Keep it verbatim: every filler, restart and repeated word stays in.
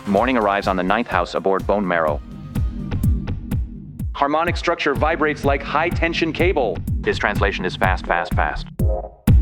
Morning arrives on the ninth house aboard bone marrow. Harmonic structure vibrates like high-tension cable. His translation is fast, fast, fast.